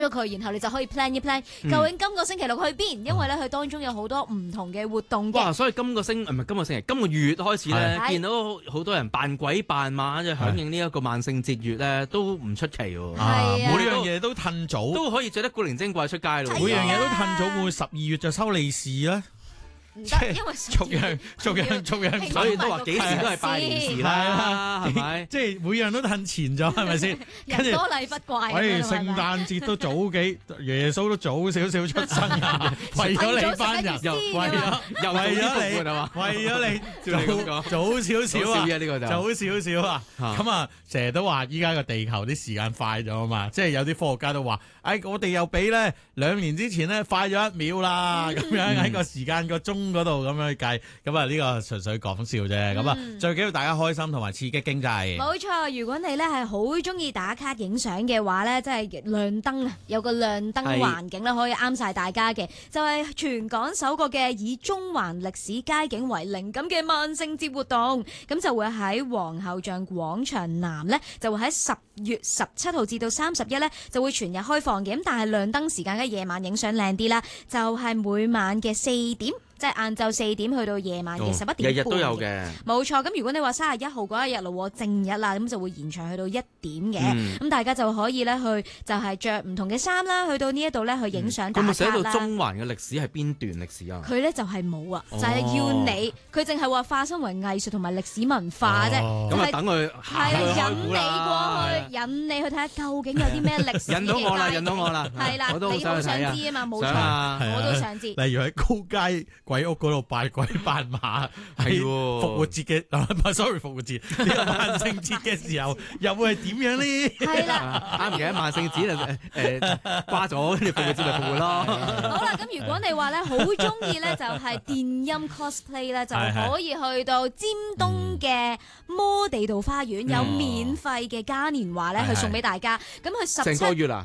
咗佢，然後你就可以 plan 一 plan，究竟今個星期六去邊？因為咧佢當中有好多唔同嘅活動嘅。 哇！所以今個星期，今個月開始咧，見到好多人扮鬼扮馬，即係響應呢一個萬聖節月咧，都唔出奇喎。 係啊， 每樣嘢都褪早， 都可以着得古靈精怪出街咯。 每樣嘢都褪早，會唔會12月就收利是咧？ 唔得，因為逐樣， 所以都話幾時都係拜年時啦，係咪？ 即係每樣都褪前咗，係咪先？ 人多禮不怪。 喂，聖誕節都早幾，耶穌都早少少出生啊！為咗你班人，為咗你，早少少啊！ 呢個就早少少啊！咁啊，成日都話依家個地球啲時間快咗啊嘛，即係有啲科學家都話，我哋又比咧2年之前咧快咗1秒啦，咁樣喺個時間個鐘嗰度咁樣去計，咁啊呢個純粹講笑啫。咁啊最緊要大家開心同埋刺激經濟。 冇錯，如果你咧係好中意打卡影相嘅話咧，即係亮燈啊，有個亮燈環境咧可以啱晒大家嘅，就係全港首個嘅以中環歷史街景為靈感嘅萬聖節活動，咁就會喺皇后像廣場南咧，就會喺10月17號至到31咧就會全日開放嘅，咁但係亮燈時間嘅夜晚影相靚啲啦，就係每晚嘅4點。即係晏晝4點去到夜晚嘅11點半， 日日都有嘅。 冇錯，咁如果你話31號嗰一日咯，正日啦，咁就會延長去到1點嘅。咁大家就可以咧去就係着唔同嘅衫啦，去到呢一度咧去影相打卡啦。 佢咪寫到中環嘅歷史係邊段歷史啊？ 佢咧就係冇啊，就係要你，佢淨係話化身為藝術同埋歷史文化啫。 咁啊等佢係引你過去，引你去睇下究竟有啲咩歷史。 引到我啦， 係啦，你好想知啊嘛，冇錯，我都想知。 例如喺高街鬼屋嗰度扮鬼扮馬，係復活節嘅，sorry 復活節呢個萬聖節嘅時候，又會係點樣呢？ 係啦， 啱嘅，萬聖節掛咗，跟住復活節咪復活咯。 好啦，咁如果你話咧好中意咧，就係電音 cosplay 咧，就可以去到尖東嘅摩地道花園，有免費嘅嘉年華咧，去送俾大家。咁佢成個月啦。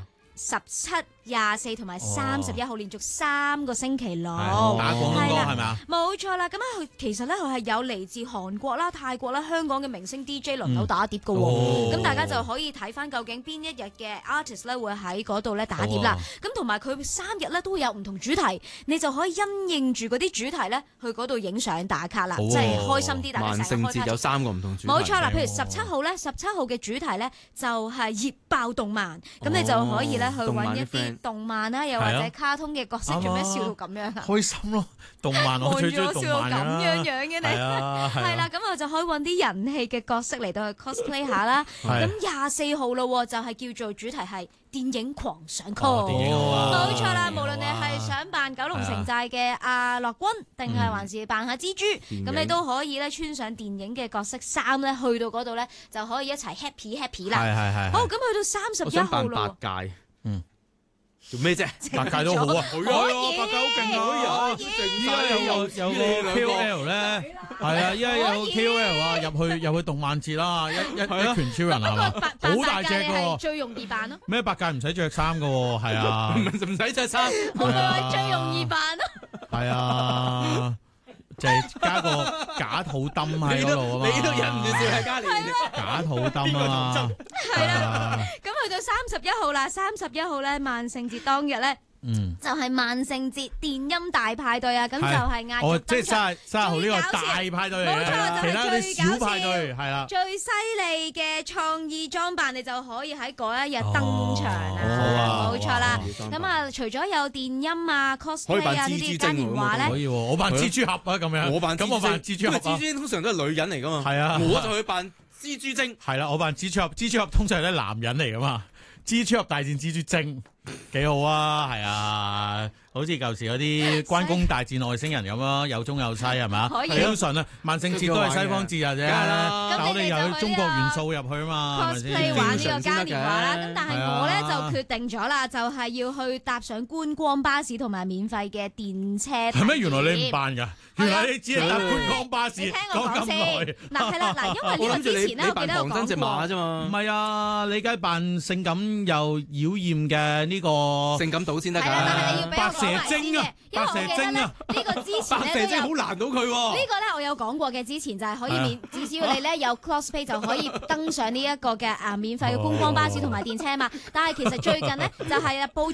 17、24同埋31號連續3個星期六打廣東歌係咪啊？ 冇錯啦，咁佢其實咧佢係有嚟自韓國啦、泰國啦、香港嘅明星 DJ 輪流打碟嘅喎，咁大家就可以睇翻究竟邊一日嘅 artist 咧會喺嗰度咧打碟啦。咁同埋佢3日咧都會有唔同主題，你就可以因應住嗰啲主題咧去嗰度影相打卡啦，即係開心啲。大家成日開 party 萬聖節有3個唔同主題。 冇錯啦，譬如17號咧，17號嘅主題咧就係熱爆動漫，咁你就可以咧。去揾一啲動漫啦，又或者卡通嘅角色，做咩笑到咁樣啊？ 開心咯，動漫我最中意動漫啦。 咁樣樣嘅你，係啦，咁我就可以揾啲人氣嘅角色嚟到去 cosplay 下啦。咁24號咯，就係叫做主題係電影狂想曲。冇錯啦，無論你係想扮九龍城寨嘅阿樂君，定係還是扮下蜘蛛，咁你都可以咧穿上電影嘅角色衫咧，去到嗰度咧就可以一齊 happy 啦。 係。 好，咁去到31號咯。 做咩啫？ 八戒都好啊， 可以， 八戒好勁啊！依家有個 KOL 咧，係啊，依家有個 KOL 啊，入去動漫節啦，一拳超人係嘛，好大隻個， 最容易扮咯。 咩八戒唔使着衫噶，係啊， 唔使着衫， 我咪話最容易扮咯。 係啊。就係加個假肚燈喺嗰度啊嘛， 你都忍唔住笑係加年假肚燈啊嘛， 係啦。咁去到31號啦，31號咧萬聖節當日咧。就係萬聖節電音大派對啊！咁就係壓軸即係30號呢個大派對嚟嘅， 冇錯， 其他啲小派對係啦。 最犀利嘅創意裝扮，你就可以喺嗰一日登場啦！冇錯啦。咁啊，除咗有電音啊、cosplay 啊呢啲嘉年華咧， 可以我扮蜘蛛俠啊咁樣。我扮蜘蛛俠。 蜘蛛通常都係女人嚟噶嘛。係啊， 我就去扮蜘蛛精。 係啦，我扮蜘蛛俠。蜘蛛俠通常係啲男人嚟噶嘛。蜘蛛俠大戰蜘蛛精，幾好啊！係啊，好似舊時嗰啲關公大戰外星人咁咯，有中有西係咪？你都信啊！萬聖節都係西方節日啫，但我哋又有中國元素入去啊嘛，係咪先？ 玩呢個嘉年華啦，咁但係我咧就決定咗啦，就係要去搭上觀光巴士同埋免費嘅電車。 係咩？原來你唔扮㗎？原來你只係搭觀光巴士。 你聽我講先。嗱係啦，嗱因為呢個之前咧，我記得有講過。 唔係啊，你梗係扮性感又妖豔嘅呢個性感島先得㗎。 係啦，但係你要俾我講蛇精啊， 因為我記得咧啊， 呢個之前白蛇精好難到佢喎。 呢個咧我有講過嘅，之前就係可以免，只要你咧有 CrossPay 就可以登上呢一個嘅免費嘅觀光巴士同埋電車嘛。但係其實最近呢，就係報